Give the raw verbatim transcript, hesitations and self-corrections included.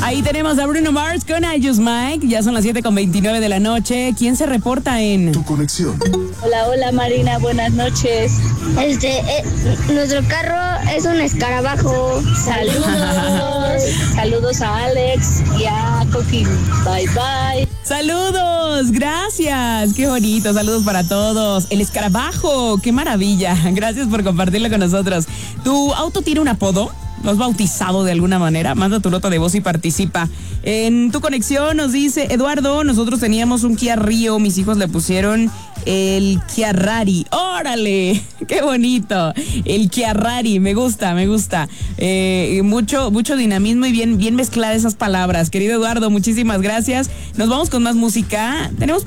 Ahí tenemos a Bruno Mars con I Just Mike. Ya son las siete con veintinueve de la noche. ¿Quién se reporta en Tu Conexión? Hola, hola Marina, buenas noches. Este, eh, nuestro carro es un escarabajo. Saludos. Saludos a Alex y a Coquín. Bye, bye. Saludos, gracias, qué bonito, saludos para todos. El escarabajo, qué maravilla, gracias por compartirlo con nosotros. ¿Tu auto tiene un apodo? ¿Lo has bautizado de alguna manera? Manda tu nota de voz y participa. En Tu Conexión nos dice Eduardo, nosotros teníamos un Kia Rio, mis hijos le pusieron el Kia Rari. ¡Órale! ¡Qué bonito! El Kia Rari, me gusta, me gusta. Eh, mucho, mucho dinamismo y bien, bien mezcladas esas palabras. Querido Eduardo, muchísimas gracias. Nos vamos con más música. Tenemos